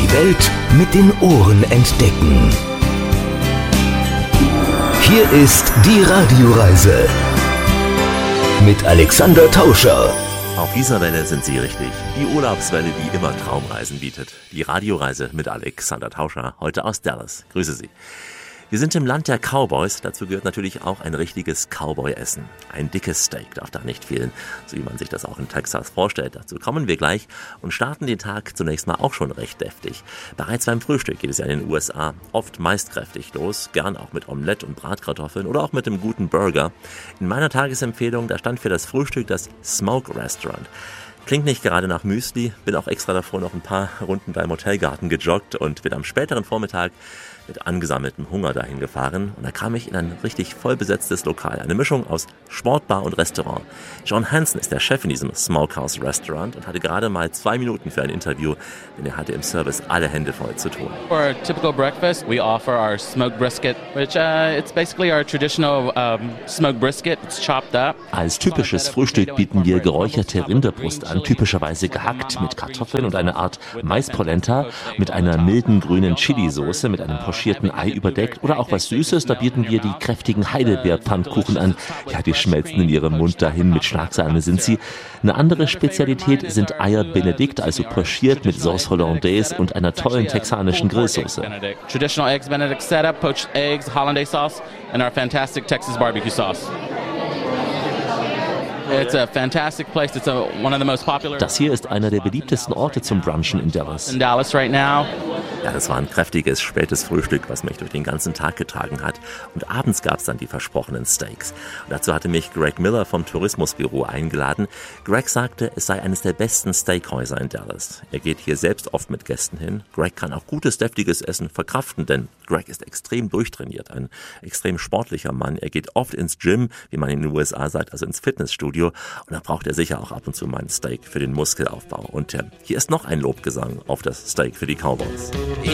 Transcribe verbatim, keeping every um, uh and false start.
Die Welt mit den Ohren entdecken. Hier ist die Radioreise mit Alexander Tauscher. Auf dieser Welle sind Sie richtig. Die Urlaubswelle, die immer Traumreisen bietet. Die Radioreise mit Alexander Tauscher, heute aus Dallas. Grüße Sie. Wir sind im Land der Cowboys. Dazu gehört natürlich auch ein richtiges Cowboy-Essen. Ein dickes Steak darf da nicht fehlen, so wie man sich das auch in Texas vorstellt. Dazu kommen wir gleich und starten den Tag zunächst mal auch schon recht deftig. Bereits beim Frühstück geht es ja in den U S A oft meist kräftig los, gern auch mit Omelette und Bratkartoffeln oder auch mit einem guten Burger. In meiner Tagesempfehlung, da stand für das Frühstück das Smoke Restaurant. Klingt nicht gerade nach Müsli, bin auch extra davor noch ein paar Runden beim Hotelgarten gejoggt und bin am späteren Vormittag mit angesammeltem Hunger dahin gefahren. Und da kam ich in ein richtig vollbesetztes Lokal. Eine Mischung aus Sportbar und Restaurant. John Hanson ist der Chef in diesem Smokehouse Restaurant und hatte gerade mal zwei Minuten für ein Interview, denn er hatte im Service alle Hände voll zu tun. For our typical breakfast, we offer our smoked brisket, which uh, it's basically our traditional um, smoked brisket. It's chopped up. Als typisches Frühstück bieten wir geräucherte Rinderbrust an, typischerweise gehackt mit Kartoffeln und einer Art Maispolenta mit einer milden grünen Chili-Soße mit einem pochierten Ei überdeckt oder auch was Süßes, da bieten wir die kräftigen Heidelbeerpfannkuchen an. Ja, die schmelzen in ihrem Mund dahin, mit Schlagsahne sind sie. Eine andere Spezialität sind Eier Benedikt, also pochiert mit Sauce Hollandaise und einer tollen texanischen Grillsoße. Traditional eggs Benedict setup, poached eggs, Hollandaise sauce and our fantastic Texas barbecue sauce. It's a fantastic place. It's a, one of the most popular. Das hier ist einer der beliebtesten Orte zum Brunchen in Dallas. In Dallas right now. Ja, das war ein kräftiges, spätes Frühstück, was mich durch den ganzen Tag getragen hat. Und abends gab es dann die versprochenen Steaks. Und dazu hatte mich Greg Miller vom Tourismusbüro eingeladen. Greg sagte, es sei eines der besten Steakhäuser in Dallas. Er geht hier selbst oft mit Gästen hin. Greg kann auch gutes, deftiges Essen verkraften, denn Greg ist extrem durchtrainiert, ein extrem sportlicher Mann. Er geht oft ins Gym, wie man in den U S A sagt, also ins Fitnessstudio. Und da braucht er sicher auch ab und zu mal ein Steak für den Muskelaufbau. Und äh, hier ist noch ein Lobgesang auf das Steak für die Cowboys.